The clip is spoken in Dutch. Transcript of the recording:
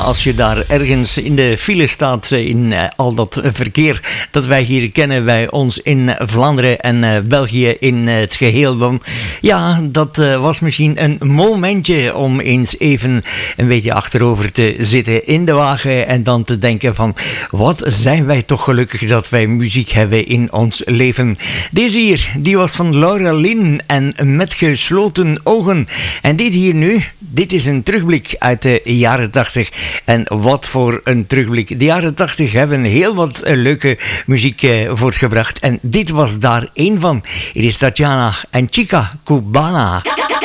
als je daar ergens in de file staat, in al dat verkeer dat wij hier kennen bij ons in Vlaanderen en België in het geheel dan. Ja, dat was misschien een momentje om eens even een beetje achterover te zitten in de wagen en dan te denken van, wat zijn wij toch gelukkig dat wij muziek hebben in ons leven. Deze hier, die was van Laura Lynn en Met gesloten ogen. En dit hier nu, dit is een terugblik uit de jaren 80. En wat voor een terugblik. De jaren 80 hebben heel wat leuke muziek voortgebracht. En dit was daar één van. Hier is Tatjana en Chica Cubana.